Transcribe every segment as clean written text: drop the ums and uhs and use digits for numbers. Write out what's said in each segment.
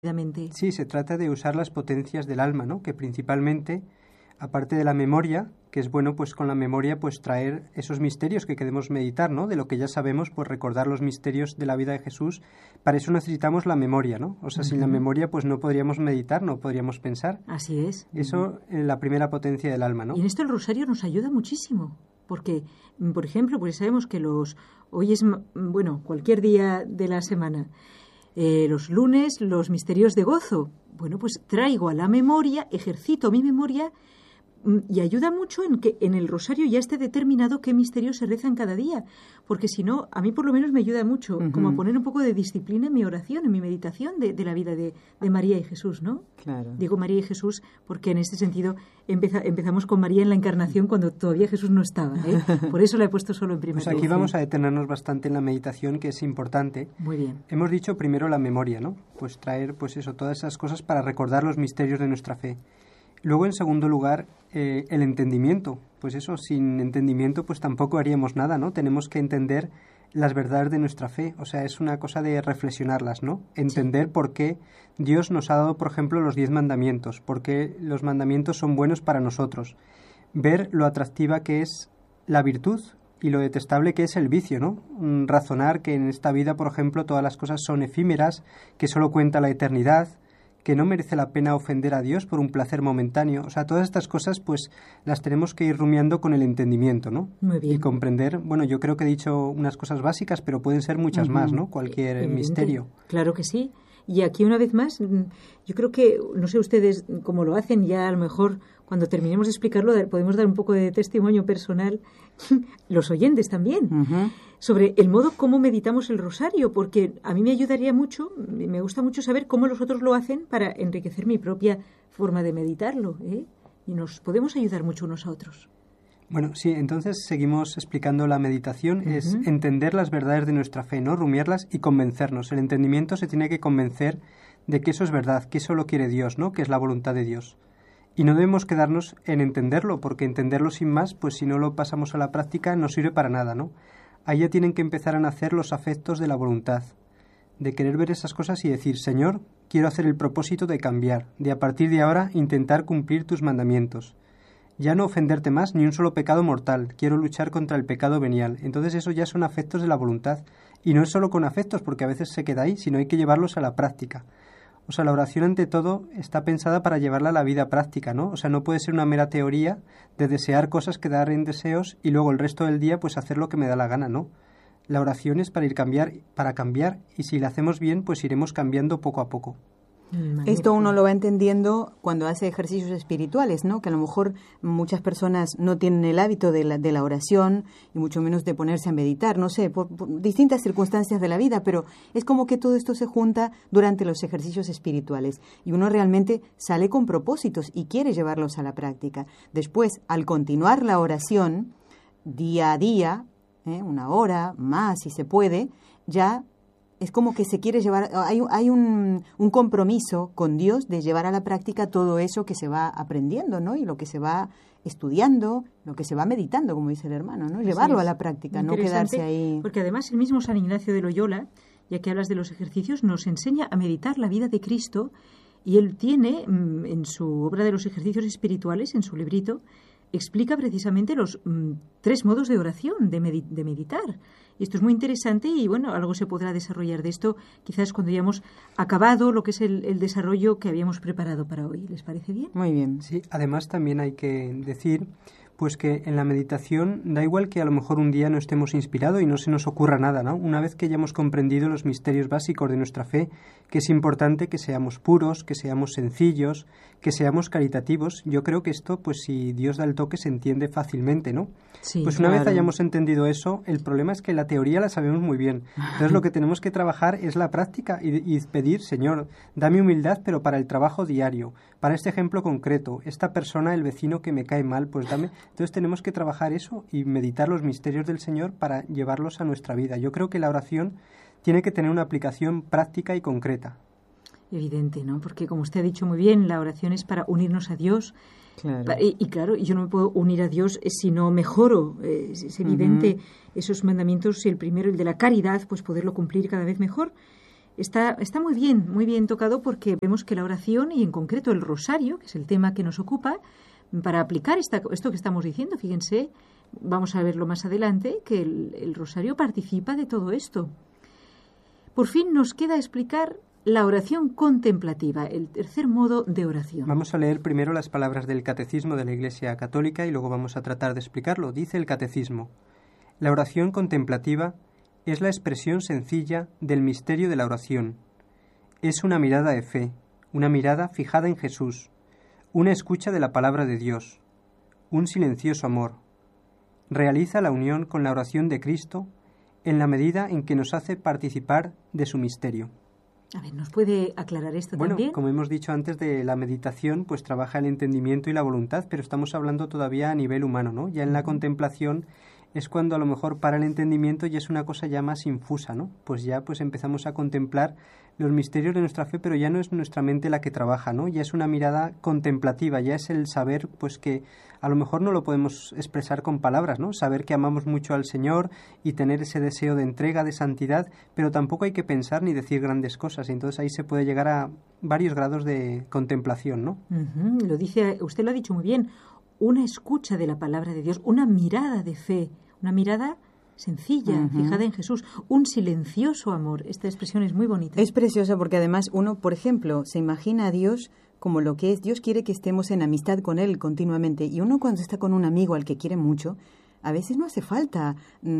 Sí, se trata de usar las potencias del alma, ¿no? Que principalmente, aparte de la memoria, que es bueno pues con la memoria pues traer esos misterios que queremos meditar, ¿no? De lo que ya sabemos, pues recordar los misterios de la vida de Jesús. Para eso necesitamos la memoria, ¿no? O sea, sin la memoria pues no podríamos meditar, no podríamos pensar. Así es. Eso es la primera potencia del alma, ¿no? Y en esto el rosario nos ayuda muchísimo, porque, por ejemplo, pues sabemos que hoy es, cualquier día de la semana, los lunes, los misterios de gozo. Bueno, pues traigo a la memoria, ejercito mi memoria y ayuda mucho en que en el rosario ya esté determinado qué misterios se rezan cada día, porque si no, a mí por lo menos me ayuda mucho como a poner un poco de disciplina en mi oración, en mi meditación de la vida de María y Jesús, ¿no? Claro. Digo María y Jesús porque en este sentido empezamos con María en la Encarnación cuando todavía Jesús no estaba, ¿eh? Por eso la he puesto solo en primer lugar. Pues aquí vamos a detenernos bastante en la meditación, que es importante. Muy bien. Hemos dicho primero la memoria, ¿no? Pues traer, pues eso, todas esas cosas para recordar los misterios de nuestra fe. Luego, en segundo lugar, el entendimiento. Pues eso, sin entendimiento, pues tampoco haríamos nada, ¿no? Tenemos que entender las verdades de nuestra fe. O sea, es una cosa de reflexionarlas, ¿no? Entender por qué Dios nos ha dado, por ejemplo, los 10 mandamientos, por qué los mandamientos son buenos para nosotros. Ver lo atractiva que es la virtud y lo detestable que es el vicio, ¿no? Razonar que en esta vida, por ejemplo, todas las cosas son efímeras, que solo cuenta la eternidad, que no merece la pena ofender a Dios por un placer momentáneo. O sea, todas estas cosas pues las tenemos que ir rumiando con el entendimiento, ¿no? Muy bien. Y comprender, bueno, yo creo que he dicho unas cosas básicas, pero pueden ser muchas más, ¿no? Cualquier misterio. Claro que sí. Y aquí una vez más, yo creo que, no sé ustedes cómo lo hacen, ya a lo mejor cuando terminemos de explicarlo podemos dar un poco de testimonio personal, los oyentes también, sobre el modo como meditamos el rosario, porque a mí me ayudaría mucho, me gusta mucho saber cómo los otros lo hacen para enriquecer mi propia forma de meditarlo, ¿eh? Y nos podemos ayudar mucho unos a otros. Bueno, sí, entonces seguimos explicando la meditación, es entender las verdades de nuestra fe, ¿no? Rumiarlas y convencernos. El entendimiento se tiene que convencer de que eso es verdad, que eso lo quiere Dios, ¿no? Que es la voluntad de Dios. Y no debemos quedarnos en entenderlo, porque entenderlo sin más, pues si no lo pasamos a la práctica no sirve para nada, ¿no? Ahí ya tienen que empezar a nacer los afectos de la voluntad, de querer ver esas cosas y decir, Señor, quiero hacer el propósito de cambiar, de a partir de ahora intentar cumplir tus mandamientos. Ya no ofenderte más ni un solo pecado mortal, quiero luchar contra el pecado venial. Entonces eso ya son afectos de la voluntad. Y no es solo con afectos, porque a veces se queda ahí, sino hay que llevarlos a la práctica. O sea, la oración ante todo está pensada para llevarla a la vida práctica, ¿no? O sea, no puede ser una mera teoría de desear cosas, quedar en deseos y luego el resto del día pues hacer lo que me da la gana, ¿no? La oración es para cambiar y si la hacemos bien pues iremos cambiando poco a poco. Esto uno lo va entendiendo cuando hace ejercicios espirituales, ¿no? Que a lo mejor muchas personas no tienen el hábito de la oración y mucho menos de ponerse a meditar, no sé, por distintas circunstancias de la vida, pero es como que todo esto se junta durante los ejercicios espirituales y uno realmente sale con propósitos y quiere llevarlos a la práctica. Después, al continuar la oración, día a día, una hora más si se puede, ya es como que se quiere llevar, hay un compromiso con Dios de llevar a la práctica todo eso que se va aprendiendo, ¿no? Y lo que se va estudiando, lo que se va meditando, como dice el hermano, ¿no? Llevarlo a la práctica, no quedarse ahí. Porque además el mismo San Ignacio de Loyola, ya que hablas de los ejercicios, nos enseña a meditar la vida de Cristo y él tiene en su obra de los ejercicios espirituales, en su librito, explica precisamente los 3 modos de oración, de meditar. Y esto es muy interesante y, bueno, algo se podrá desarrollar de esto quizás cuando hayamos acabado lo que es el desarrollo que habíamos preparado para hoy. ¿Les parece bien? Muy bien. Sí, además también hay que decir pues que en la meditación da igual que a lo mejor un día no estemos inspirados y no se nos ocurra nada, ¿no? Una vez que hayamos comprendido los misterios básicos de nuestra fe, que es importante que seamos puros, que seamos sencillos, que seamos caritativos, yo creo que esto, pues si Dios da el toque, se entiende fácilmente, ¿no? Sí, pues una vez hayamos entendido eso, el problema es que la teoría la sabemos muy bien. Entonces lo que tenemos que trabajar es la práctica y pedir, Señor, dame humildad, pero para el trabajo diario, para este ejemplo concreto, esta persona, el vecino que me cae mal, pues dame. Entonces tenemos que trabajar eso y meditar los misterios del Señor para llevarlos a nuestra vida. Yo creo que la oración tiene que tener una aplicación práctica y concreta. Evidente, ¿no? Porque como usted ha dicho muy bien, la oración es para unirnos a Dios. Claro. Y claro, yo no me puedo unir a Dios si no mejoro. Es evidente esos mandamientos, el primero, el de la caridad, pues poderlo cumplir cada vez mejor. Está muy bien tocado, porque vemos que la oración, y en concreto el rosario, que es el tema que nos ocupa, para aplicar esto que estamos diciendo, fíjense, vamos a verlo más adelante, que el rosario participa de todo esto. Por fin nos queda explicar la oración contemplativa, el tercer modo de oración. Vamos a leer primero las palabras del Catecismo de la Iglesia Católica y luego vamos a tratar de explicarlo. Dice el Catecismo: la oración contemplativa es la expresión sencilla del misterio de la oración. Es una mirada de fe, una mirada fijada en Jesús, una escucha de la palabra de Dios, un silencioso amor. Realiza la unión con la oración de Cristo en la medida en que nos hace participar de su misterio. A ver, ¿nos puede aclarar esto también? Bueno, como hemos dicho antes de la meditación, pues trabaja el entendimiento y la voluntad, pero estamos hablando todavía a nivel humano, ¿no? Ya en la contemplación es cuando a lo mejor para el entendimiento ya es una cosa ya más infusa, ¿no? Pues ya pues empezamos a contemplar los misterios de nuestra fe, pero ya no es nuestra mente la que trabaja, ¿no? Ya es una mirada contemplativa, ya es el saber pues que a lo mejor no lo podemos expresar con palabras, ¿no? Saber que amamos mucho al Señor y tener ese deseo de entrega, de santidad, pero tampoco hay que pensar ni decir grandes cosas, y entonces ahí se puede llegar a varios grados de contemplación, ¿no? Lo dice, usted lo ha dicho muy bien, una escucha de la palabra de Dios, una mirada de fe, una mirada sencilla, fijada en Jesús, un silencioso amor. Esta expresión es muy bonita. Es preciosa porque además uno, por ejemplo, se imagina a Dios como lo que es. Dios quiere que estemos en amistad con Él continuamente, y uno cuando está con un amigo al que quiere mucho, a veces no hace falta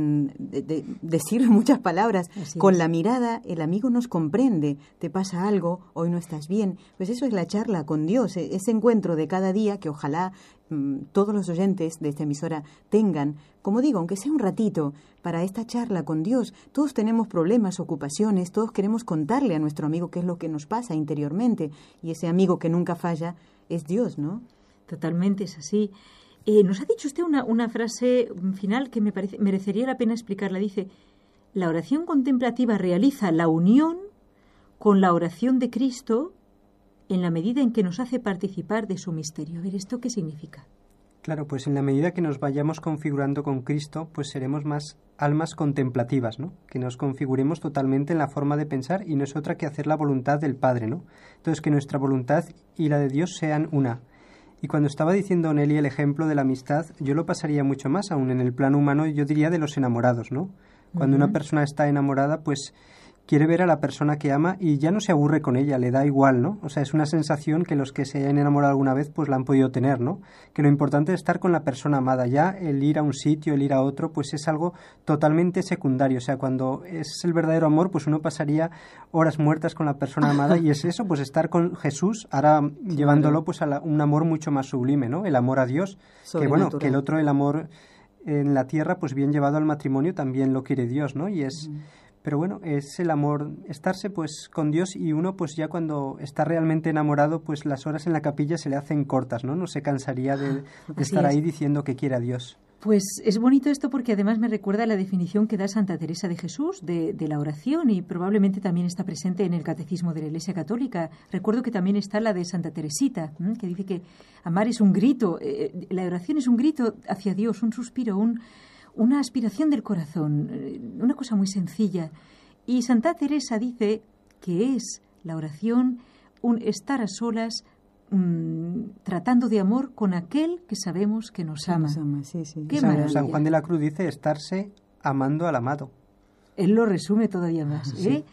decir muchas palabras. Con la mirada el amigo nos comprende. Te pasa algo, hoy no estás bien. Pues eso es la charla con Dios, ese encuentro de cada día que ojalá todos los oyentes de esta emisora tengan, como digo, aunque sea un ratito, para esta charla con Dios. Todos tenemos problemas, ocupaciones, todos queremos contarle a nuestro amigo qué es lo que nos pasa interiormente, y ese amigo que nunca falla es Dios, ¿no? Totalmente, es así. Nos ha dicho usted una frase final que me parece merecería la pena explicarla. Dice: la oración contemplativa realiza la unión con la oración de Cristo en la medida en que nos hace participar de su misterio. A ver, ¿esto qué significa? Claro, pues en la medida que nos vayamos configurando con Cristo, pues seremos más almas contemplativas, ¿no? Que nos configuremos totalmente en la forma de pensar, y no es otra que hacer la voluntad del Padre, ¿no? Entonces, que nuestra voluntad y la de Dios sean una. Y cuando estaba diciendo Nelly el ejemplo de la amistad, yo lo pasaría mucho más aún en el plano humano, yo diría de los enamorados, ¿no? Cuando una persona está enamorada, pues quiere ver a la persona que ama y ya no se aburre con ella, le da igual, ¿no? O sea, es una sensación que los que se hayan enamorado alguna vez pues la han podido tener, ¿no? Que lo importante es estar con la persona amada. Ya el ir a un sitio, el ir a otro, pues es algo totalmente secundario. O sea, cuando es el verdadero amor, pues uno pasaría horas muertas con la persona amada, y es eso, pues estar con Jesús, ahora llevándolo pues a un amor mucho más sublime, ¿no? El amor a Dios, que bueno, que el otro, el amor en la tierra, pues bien llevado al matrimonio también lo quiere Dios, ¿no? Y es... Pero bueno, es el amor, estarse pues con Dios, y uno pues ya cuando está realmente enamorado, pues las horas en la capilla se le hacen cortas, ¿no? No se cansaría de estar ahí diciendo que quiere a Dios. Pues es bonito esto, porque además me recuerda la definición que da Santa Teresa de Jesús de la oración, y probablemente también está presente en el Catecismo de la Iglesia Católica. Recuerdo que también está la de Santa Teresita, que dice que amar es un grito, la oración es un grito hacia Dios, un suspiro, una aspiración del corazón, una cosa muy sencilla. Y Santa Teresa dice que es la oración un estar a solas, tratando de amor con aquel que sabemos que nos ama. Sí, sí. ¡Qué maravilla! San Juan de la Cruz dice estarse amando al amado. Él lo resume todavía más, ¿eh? Sí.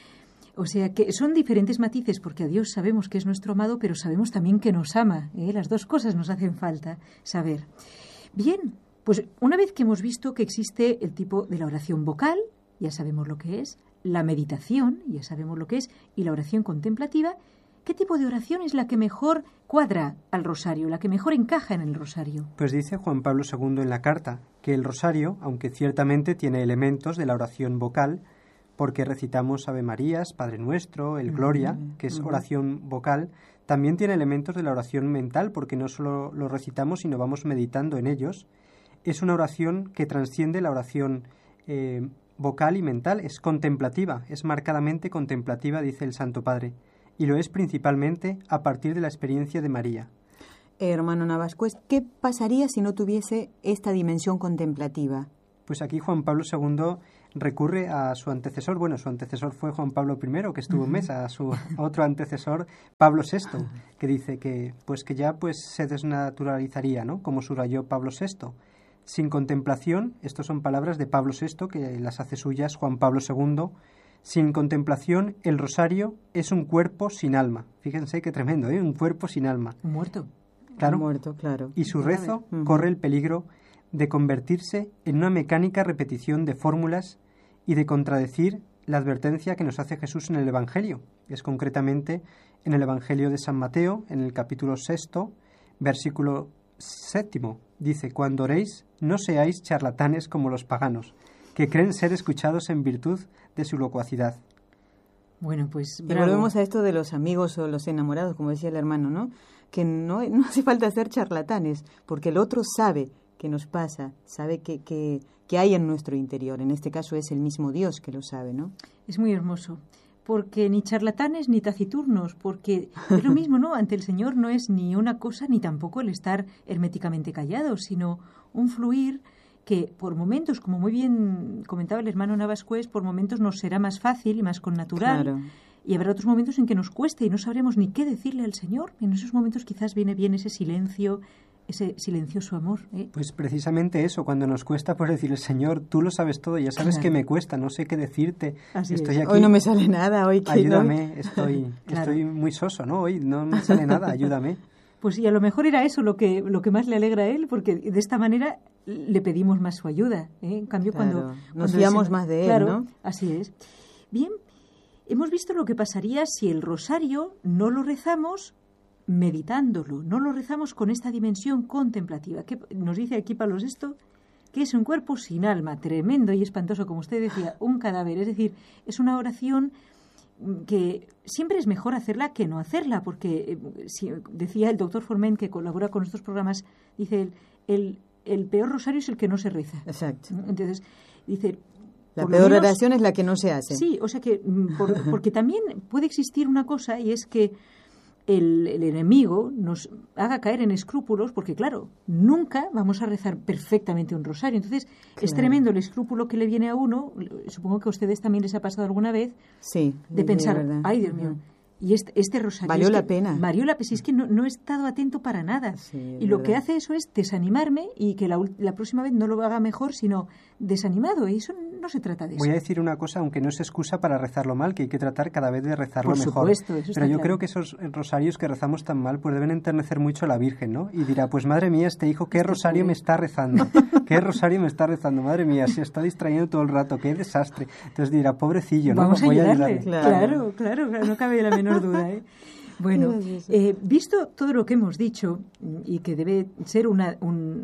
O sea que son diferentes matices, porque a Dios sabemos que es nuestro amado, pero sabemos también que nos ama, ¿eh? Las dos cosas nos hacen falta saber. Bien, pues una vez que hemos visto que existe el tipo de la oración vocal, ya sabemos lo que es, la meditación, ya sabemos lo que es, y la oración contemplativa, ¿qué tipo de oración es la que mejor cuadra al rosario, la que mejor encaja en el rosario? Pues dice Juan Pablo II en la carta que el rosario, aunque ciertamente tiene elementos de la oración vocal, porque recitamos Ave Marías, Padre Nuestro, el Gloria, que es oración vocal, también tiene elementos de la oración mental, porque no solo lo recitamos, sino vamos meditando en ellos. Es una oración que trasciende la oración vocal y mental, es contemplativa, es marcadamente contemplativa, dice el Santo Padre, y lo es principalmente a partir de la experiencia de María. Hermano Navas, pues, ¿qué pasaría si no tuviese esta dimensión contemplativa? Pues aquí Juan Pablo II recurre a su antecesor. Bueno, su antecesor fue Juan Pablo I, que estuvo un mes, a otro antecesor, Pablo VI, que dice que ya se desnaturalizaría, ¿no? Como subrayó Pablo VI. Sin contemplación, estas son palabras de Pablo VI, que las hace suyas Juan Pablo II, sin contemplación, el rosario es un cuerpo sin alma. Fíjense qué tremendo, ¿eh? Un cuerpo sin alma. Muerto. Claro. Muerto, claro. Y su rezo corre el peligro de convertirse en una mecánica repetición de fórmulas y de contradecir la advertencia que nos hace Jesús en el Evangelio. Es concretamente en el Evangelio de San Mateo, en el capítulo 6, versículo 7. Dice: cuando oréis, no seáis charlatanes como los paganos, que creen ser escuchados en virtud de su locuacidad. Bueno, pues bravo. Y volvemos a esto de los amigos o los enamorados, como decía el hermano, ¿no? Que no hace falta ser charlatanes, porque el otro sabe qué nos pasa, sabe que hay en nuestro interior. En este caso es el mismo Dios que lo sabe, ¿no? Es muy hermoso, porque ni charlatanes ni taciturnos, porque es lo mismo, ¿no? Ante el Señor no es ni una cosa ni tampoco el estar herméticamente callados, sino un fluir que por momentos, como muy bien comentaba el hermano Navascués, por momentos nos será más fácil y más connatural. Claro. Y habrá otros momentos en que nos cueste y no sabremos ni qué decirle al Señor. En esos momentos quizás viene bien ese silencio, ese silencioso amor. Pues precisamente eso, cuando nos cuesta por decirle: Señor, tú lo sabes todo, ya sabes que me cuesta, no sé qué decirte. Estoy aquí. Hoy no me sale nada, hoy ayúdame, estoy muy soso, ¿no? Hoy no me sale nada, ayúdame. Pues y a lo mejor era eso lo que más le alegra a él, porque de esta manera le pedimos más su ayuda. En cambio, cuando nos fiamos más de él, claro, ¿no? Así es. Bien, hemos visto lo que pasaría si el rosario no lo rezamos meditándolo, no lo rezamos con esta dimensión contemplativa. Que nos dice aquí Pablo VI que es un cuerpo sin alma, tremendo y espantoso, como usted decía, un cadáver. Es decir, es una oración que siempre es mejor hacerla que no hacerla, porque decía el doctor Forment, que colabora con estos programas, dice el peor rosario es el que no se reza. Exacto. Entonces, dice... La peor oración es la que no se hace. Sí, o sea que, porque también puede existir una cosa, y es que el enemigo nos haga caer en escrúpulos, porque claro, nunca vamos a rezar perfectamente un rosario. Entonces, claro, es tremendo el escrúpulo que le viene a uno, supongo que a ustedes también les ha pasado alguna vez, sí, de pensar, ay Dios mío, y este rosario... Valió la pena. Valió la pena, si es que no he estado atento para nada. Sí, y lo que hace eso es desanimarme y que la próxima vez no lo haga mejor, sino desanimado. Y eso no se trata de eso. Voy a decir una cosa, aunque no es excusa para rezarlo mal, que hay que tratar cada vez de rezarlo mejor. Por supuesto, eso está Pero yo claro. creo que esos rosarios que rezamos tan mal pues deben enternecer mucho a la Virgen, ¿no? Y dirá, pues madre mía, este hijo, ¿qué rosario me está rezando? ¿Qué rosario me está rezando? Madre mía, se está distrayendo todo el rato, qué desastre. Entonces dirá, pobrecillo, ¿no? Vamos a ayudarle. Claro, no cabe la menor duda, ¿eh? Bueno, visto todo lo que hemos dicho y que debe ser una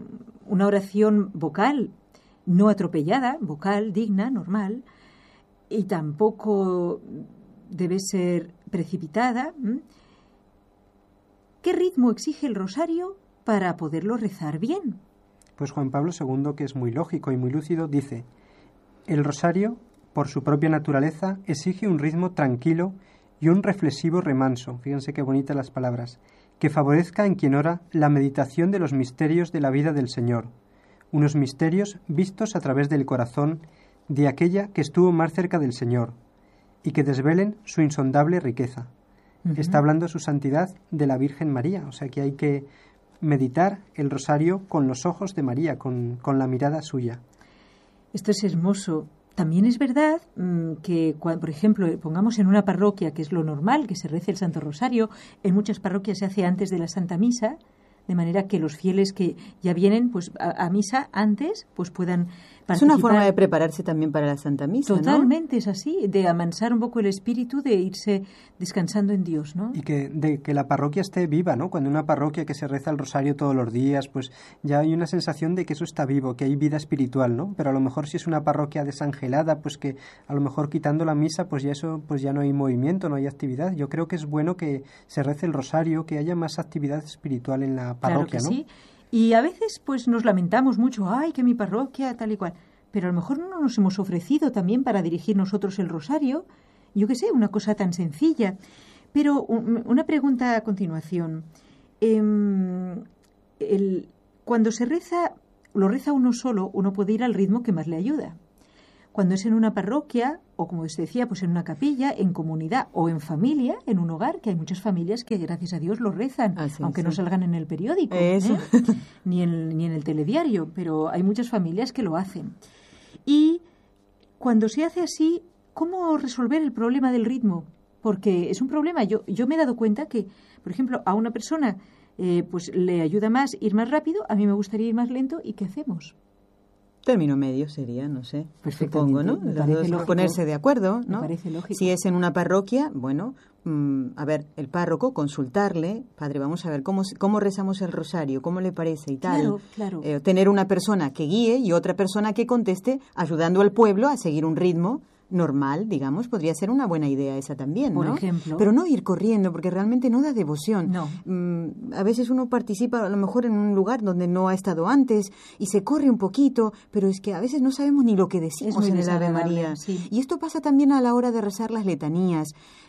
oración vocal, no atropellada, vocal, digna, normal, y tampoco debe ser precipitada, ¿qué ritmo exige el rosario para poderlo rezar bien? Pues Juan Pablo II, que es muy lógico y muy lúcido, dice: el rosario, por su propia naturaleza, exige un ritmo tranquilo y un reflexivo remanso, fíjense qué bonitas las palabras, que favorezca en quien ora la meditación de los misterios de la vida del Señor, unos misterios vistos a través del corazón de aquella que estuvo más cerca del Señor, y que desvelen su insondable riqueza. Está hablando su santidad de la Virgen María, o sea que hay que meditar el rosario con los ojos de María, con la mirada suya. Esto es hermoso. También es verdad que, por ejemplo, pongamos en una parroquia, que es lo normal, que se rece el Santo Rosario, en muchas parroquias se hace antes de la Santa Misa, de manera que los fieles que ya vienen pues a misa antes pues puedan participar. Es una forma de prepararse también para la Santa Misa, Totalmente, ¿no? Es así, de amansar un poco el espíritu, de irse descansando en Dios, ¿no? Y de que la parroquia esté viva, ¿no? Cuando una parroquia que se reza el rosario todos los días, pues ya hay una sensación de que eso está vivo, que hay vida espiritual, ¿no? Pero a lo mejor si es una parroquia desangelada, pues que a lo mejor quitando la misa, pues ya eso, pues ya no hay movimiento, no hay actividad. Yo creo que es bueno que se rece el rosario, que haya más actividad espiritual en la parroquia, claro que ¿no? Sí. Y a veces pues nos lamentamos mucho, ay, que mi parroquia tal y cual, pero a lo mejor no nos hemos ofrecido también para dirigir nosotros el rosario, yo qué sé, una cosa tan sencilla. Pero una pregunta a continuación. Cuando se reza, lo reza uno solo, uno puede ir al ritmo que más le ayuda. cuando es en una parroquia o, como os decía, pues en una capilla, en comunidad o en familia, en un hogar, que hay muchas familias que, gracias a Dios, lo rezan, aunque no salgan en el periódico, ni en el telediario, pero hay muchas familias que lo hacen. Y cuando se hace así, ¿cómo resolver el problema del ritmo? Porque es un problema. Yo me he dado cuenta que, por ejemplo, a una persona pues le ayuda más ir más rápido, a mí me gustaría ir más lento, ¿y qué hacemos? Término medio sería, no sé, supongo, ¿no? Ponerse de acuerdo, ¿no? Me parece lógico. Si es en una parroquia, bueno, a ver, el párroco, consultarle, padre, vamos a ver cómo rezamos el rosario, cómo le parece y tal. Claro. Tener una persona que guíe y otra persona que conteste, ayudando al pueblo a seguir un ritmo normal, digamos, podría ser una buena idea esa también, ¿no? Por ejemplo. Pero no ir corriendo, porque realmente no da devoción. No. A veces uno participa a lo mejor en un lugar donde no ha estado antes y se corre un poquito, pero es que a veces no sabemos ni lo que decimos en el Ave María. Sí. Y esto pasa también a la hora de rezar las letanías.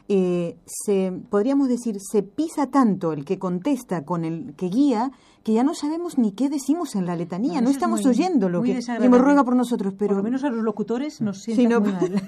Podríamos decir, se pisa tanto el que contesta con el que guía, que ya no sabemos ni qué decimos en la letanía, no estamos oyendo lo que nos ruega por nosotros. Pero por lo menos a los locutores nos sientan muy mal.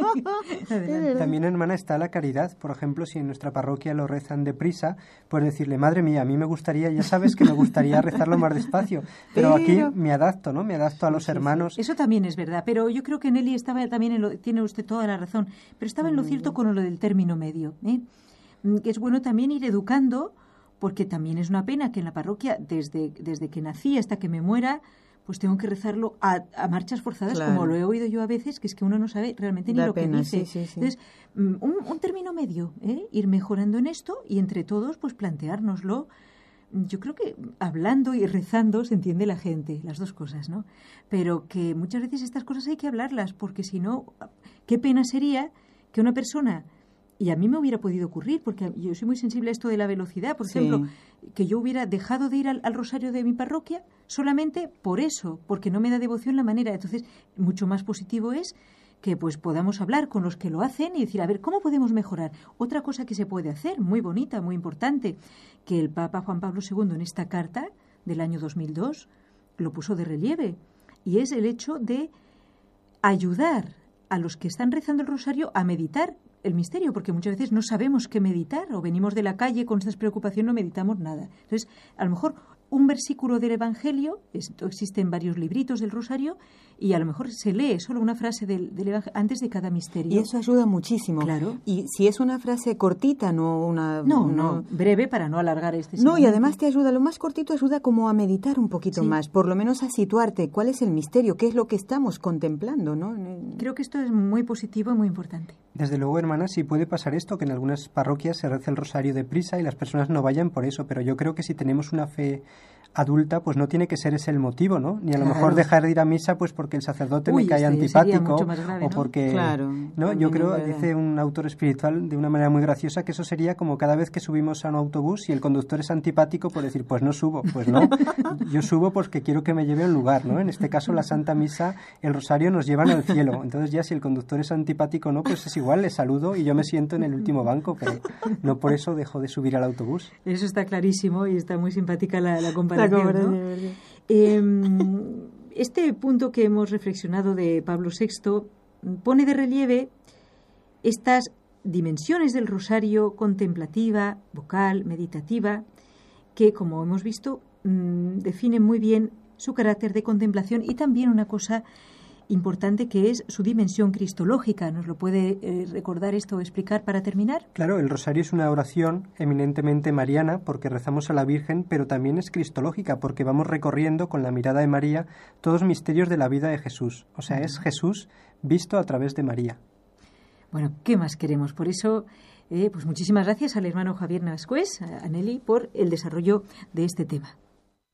También, hermana, está la caridad. Por ejemplo, si en nuestra parroquia lo rezan deprisa, pues decirle, madre mía, a mí me gustaría, ya sabes que me gustaría rezarlo más despacio, pero aquí me adapto, ¿no? Me adapto a los hermanos. Eso también es verdad, pero yo creo que Nelly estaba también, tiene usted toda la razón, pero estaba en lo cierto con lo del término medio, que es bueno también ir educando, porque también es una pena que en la parroquia, desde que nací hasta que me muera, pues tengo que rezarlo a marchas forzadas, como lo he oído yo a veces, que es que uno no sabe realmente ni lo que dice. Sí. Entonces, un término medio, ir mejorando en esto y entre todos pues planteárnoslo. Yo creo que hablando y rezando se entiende la gente, las dos cosas, ¿no? Pero que muchas veces estas cosas hay que hablarlas, porque si no, qué pena sería que una persona... Y a mí me hubiera podido ocurrir, porque yo soy muy sensible a esto de la velocidad. Por ejemplo, que yo hubiera dejado de ir al rosario de mi parroquia solamente por eso, porque no me da devoción la manera. Entonces, mucho más positivo es que pues podamos hablar con los que lo hacen y decir, a ver, ¿cómo podemos mejorar? Otra cosa que se puede hacer, muy bonita, muy importante, que el Papa Juan Pablo II en esta carta del año 2002 lo puso de relieve, y es el hecho de ayudar a los que están rezando el rosario a meditar el misterio, porque muchas veces no sabemos qué meditar o venimos de la calle con estas preocupaciones, no meditamos nada. Entonces, a lo mejor un versículo del Evangelio, esto existe en varios libritos del Rosario, y a lo mejor se lee solo una frase del Evangelio antes de cada misterio. Y eso ayuda muchísimo. Claro. Y si es una frase cortita, no una... No, breve para no alargar este No, y además te ayuda, lo más cortito ayuda como a meditar un poquito más, por lo menos a situarte cuál es el misterio, qué es lo que estamos contemplando, ¿no? Creo que esto es muy positivo y muy importante. Desde luego, hermanas, sí puede pasar esto, que en algunas parroquias se reza el rosario deprisa y las personas no vayan por eso, pero yo creo que si tenemos una fe adulta, pues no tiene que ser ese el motivo, ¿no? Ni a lo mejor dejar de ir a misa pues porque el sacerdote me cae antipático grave, o ¿no? porque... Claro, ¿no? Yo creo, dice un autor espiritual de una manera muy graciosa, que eso sería como cada vez que subimos a un autobús y el conductor es antipático, por decir, pues no subo. Pues no, yo subo porque quiero que me lleve a un lugar, ¿no? En este caso la Santa Misa, el rosario nos llevan al cielo. Entonces ya si el conductor es antipático, no, pues es igual, le saludo y yo me siento en el último banco, pero no por eso dejo de subir al autobús. Eso está clarísimo y está muy simpática la comparación, ¿no? Este punto que hemos reflexionado de Pablo VI pone de relieve estas dimensiones del rosario: contemplativa, vocal, meditativa, que, como hemos visto, definen muy bien su carácter de contemplación, y también una cosa importante que es su dimensión cristológica. ¿Nos lo puede recordar esto o explicar para terminar? Claro, el rosario es una oración eminentemente mariana porque rezamos a la Virgen, pero también es cristológica porque vamos recorriendo con la mirada de María todos los misterios de la vida de Jesús. O sea, es Jesús visto a través de María. Bueno, ¿qué más queremos? Por eso, pues muchísimas gracias al hermano Javier Navascués, a Nelly, por el desarrollo de este tema.